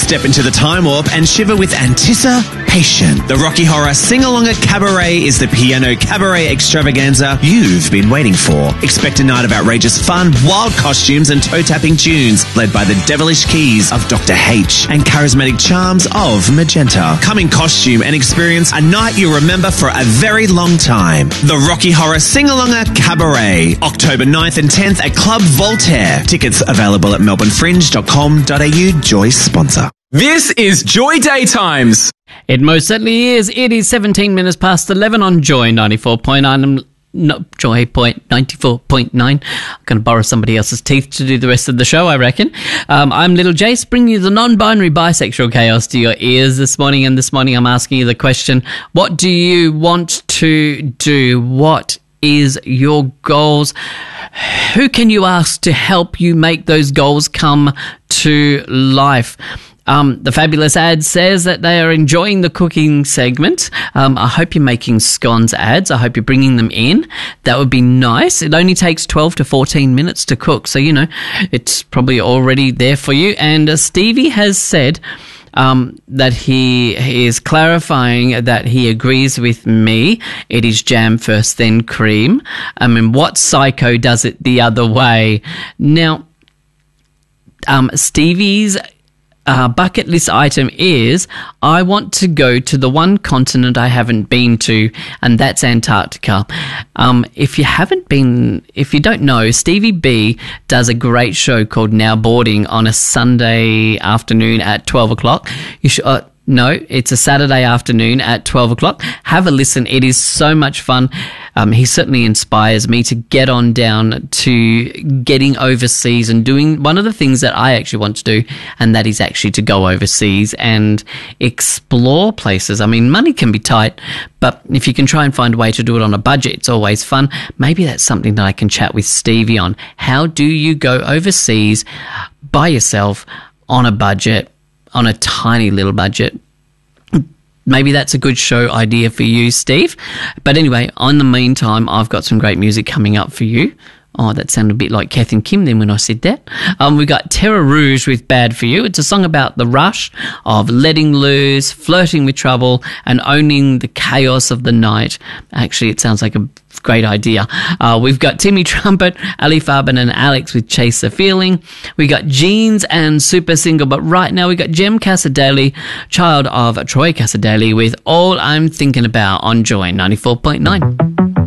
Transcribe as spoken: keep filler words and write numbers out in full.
Step into the time warp and shiver with anticipation. The Rocky Horror Sing-Along at Cabaret is the piano cabaret extravaganza you've been waiting for. Expect a night of outrageous fun, wild costumes and toe-tapping tunes, led by the devilish keys of Doctor H and charismatic charms of Magenta. Come in costume and experience a night you'll remember for a very long time. The Rocky Horror Sing-Along at Cabaret, October ninth and tenth at Club Voltaire. Tickets available at melbourne fringe dot com dot a u. Joy sponsor. This is Joy Daytimes. It most certainly is. It is seventeen minutes past eleven on Joy ninety-four point nine. No, Joy point ninety-four point nine. I'm going to borrow somebody else's teeth to do the rest of the show, I reckon. Um, I'm Little Jace, bringing you the non-binary bisexual chaos to your ears this morning. And this morning I'm asking you the question, what do you want to do? What is your goals? Who can you ask to help you make those goals come to life? Um, the Fabulous Ad says that they are enjoying the cooking segment. Um, I hope you're making scones ads. I hope you're bringing them in. That would be nice. It only takes twelve to fourteen minutes to cook. So, you know, it's probably already there for you. And uh, Stevie has said um, that he, he is clarifying that he agrees with me. It is jam first, then cream. I mean, what psycho does it the other way? Now, um, Stevie's Uh, bucket list item is, I want to go to the one continent I haven't been to, and that's Antarctica. Um, if you haven't been, if you don't know, Stevie B does a great show called Now Boarding on a Sunday afternoon at twelve o'clock. You should... Uh, No, it's a Saturday afternoon at twelve o'clock. Have a listen. It is so much fun. Um, he certainly inspires me to get on down to getting overseas and doing one of the things that I actually want to do, and that is actually to go overseas and explore places. I mean, money can be tight, but if you can try and find a way to do it on a budget, it's always fun. Maybe that's something that I can chat with Stevie on. How do you go overseas by yourself on a budget? On a tiny little budget. Maybe that's a good show idea for you, Steve. But anyway, in the meantime, I've got some great music coming up for you. Oh, that sounded a bit like Kath and Kim then when I said that. Um, we got Terra Rouge with Bad For You. It's a song about the rush of letting loose, flirting with trouble, and owning the chaos of the night. Actually, it sounds like a great idea. Uh, we've got Timmy Trumpet, Ali Farben and Alex with Chase the Feeling. We got Jeans and Super Single, but right now we got Jem Casadale, child of Troy Casadale, with All I'm Thinking About on Joy ninety-four point nine.